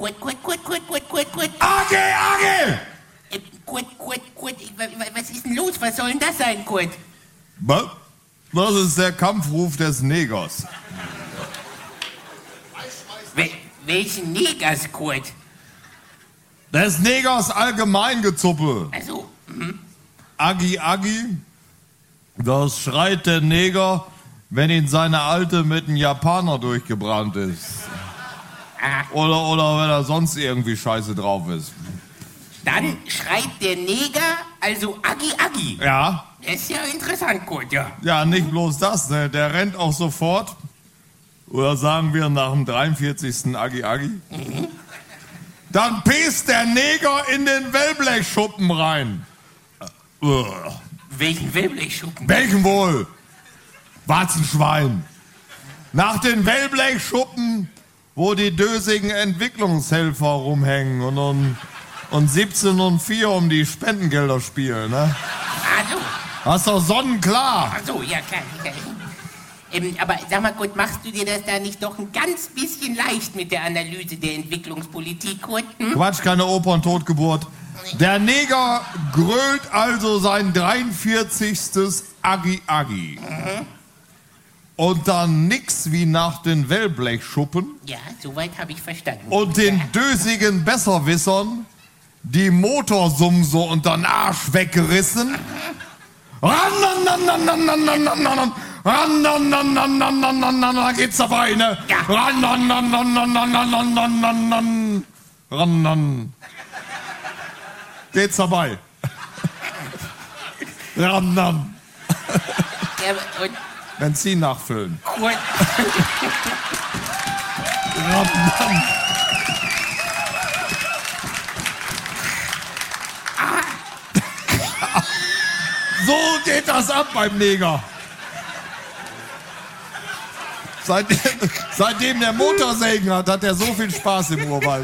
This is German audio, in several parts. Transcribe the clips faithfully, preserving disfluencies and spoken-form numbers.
Kurt, Kurt, Kurt, Kurt, Kurt, Kurt, Kurt. Agi, Agi! Äh, Kurt, Kurt, Kurt, was ist denn los? Was soll denn das sein, Kurt? Was? Das ist der Kampfruf des Negers. Wel welchen Negers, Kurt? Des Negers Allgemeingezuppe. Also, hm. Agi, Agi, das schreit der Neger, wenn ihn seine Alte mit einem Japaner durchgebrannt ist. Ah. Oder, oder wenn er sonst irgendwie scheiße drauf ist. Dann schreit der Neger, also Agi, Agi. Ja. Das ist ja interessant, Kurt, ja. Ja, nicht bloß das, ne? Der rennt auch sofort. Oder sagen wir nach dem dreiundvierzigsten Agi, Agi. Mhm. Dann pisst der Neger in den Wellblechschuppen rein. Uh. Welchen Wellblechschuppen? Welchen wohl? Warzenschwein. Nach den Wellblechschuppen, wo die dösigen Entwicklungshelfer rumhängen und, und, und siebzehn und vier um die Spendengelder spielen, ne? Also. Das ist doch sonnenklar. Ach so, ja klar. klar. Ähm, aber sag mal, Kurt, machst du dir das da nicht doch ein ganz bisschen leicht mit der Analyse der Entwicklungspolitik, Kurt? Hm? Quatsch, keine Operntotgeburt. Der Neger grölt also sein dreiundvierzigstes Agi Agi. Mhm. Und dann nix wie nach den Wellblechschuppen. Ja, soweit habe ich verstanden. Und den dösigen Besserwissern die Motorsumse unter den Arsch weggerissen. Ran, ran, ran, ran, ran, ran, ran, ran, ran. Ran, ran, ran, ran, ran, ran, ran, ran, da geht's dabei, ne? Ja. Ran, ran, ran, ran, ran, ran, ran, ran, ran, ran, ran, ran, ran. Geht's dabei. Ran, ran. Ja, und Benzin nachfüllen. Kurt. Ran, ran. So geht das ab beim Neger. Seitdem, seitdem der Motorsägen hat, hat er so viel Spaß im Urwald.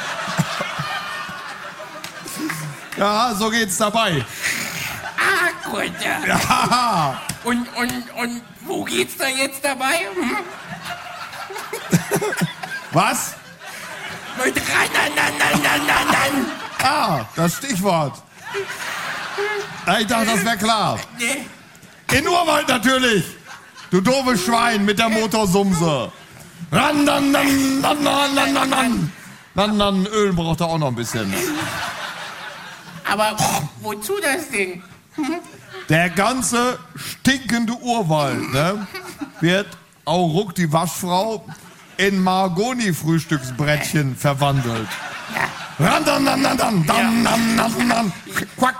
Ja, so geht's dabei. Ah, Kurt, ja. Ja. Und, und, und wo geht's da jetzt dabei? Hm? Was? Mit ran, ran, ran, ran, ran, ran. Ah, das Stichwort. Ich dachte, das wäre klar. Nee. In Urwald natürlich. Du doofes Schwein mit der Motorsumse. Ran, ran, ran, ran, ran, ran, ran, ran. Dann, dann Öl braucht er auch noch ein bisschen. Aber wozu das Ding? Hm? Der ganze stinkende Urwald, ne, wird Auruck, die Waschfrau, in Mahagoni-Frühstücksbrettchen verwandelt. Ja. Ran, ran, ran, ran, ran, ran, ran, ran, ran. Quack.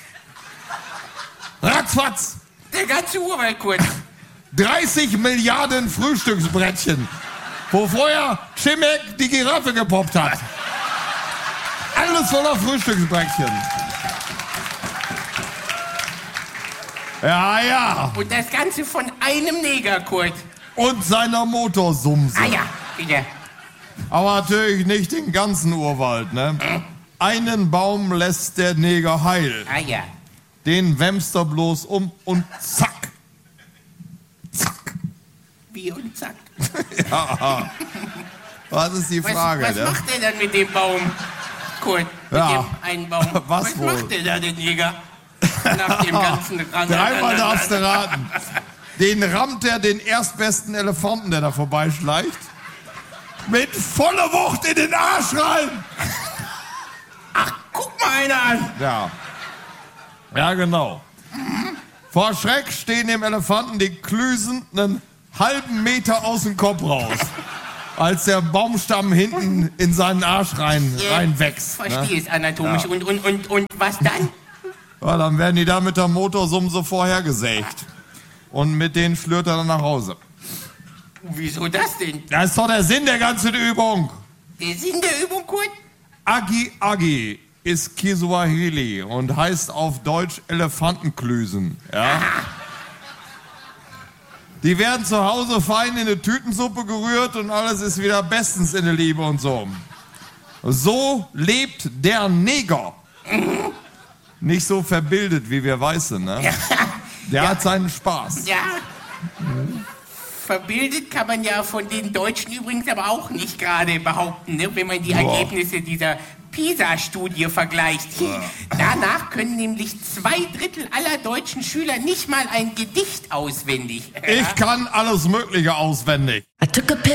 Ratzfatz. Der ganze Urwald, Kurt. dreißig Milliarden Frühstücksbrettchen, wo vorher Chimek die Giraffe gepoppt hat. Alles voller Frühstücksbrettchen. Ja, ja. Und das Ganze von einem Neger, Kurt. Und seiner Motorsumse. Ah ja, wieder. Aber natürlich nicht den ganzen Urwald, ne? Einen Baum lässt der Neger heil. Ah ja. Den wämst er bloß um und zack. Zack. Wie und zack. Ja. Was ist die Was, Frage, was ne? macht der dann mit dem Baum, Kurt? Mit Ja. dem einen Baum. Was was wohl? macht der da, der Neger? Nach dem ganzen Rang. Dreimal darfst du raten. Den rammt er den erstbesten Elefanten, der da vorbeischleicht, mit voller Wucht in den Arsch rein. Ach, guck mal einer an. Ja. Ja, genau. Vor Schreck stehen dem Elefanten die Klüsen einen halben Meter aus dem Kopf raus, als der Baumstamm hinten in seinen Arsch rein, Ja, reinwächst. Verstehe Ne? es anatomisch. Ja. Und, und, und, und was dann? Ja, dann werden die da mit der Motorsumse vorhergesägt. Und mit denen schlürt er dann nach Hause. Wieso das denn? Das ist doch der Sinn der ganzen Übung. Der Sinn der Übung, Kurt? Agi Agi ist Kiswahili und heißt auf Deutsch Elefantenklüsen. Ja? Die werden zu Hause fein in eine Tütensuppe gerührt und alles ist wieder bestens in der Liebe und so. So lebt der Neger. Nicht so verbildet wie wir Weiße, ne? Der Ja. hat seinen Spaß. Ja. verbildet kann man ja von den Deutschen übrigens aber auch nicht gerade behaupten, ne? Wenn man die Boah. Ergebnisse dieser PISA-Studie vergleicht. Danach können nämlich zwei Drittel aller deutschen Schüler nicht mal ein Gedicht auswendig. Ich kann alles Mögliche auswendig. I took a pill.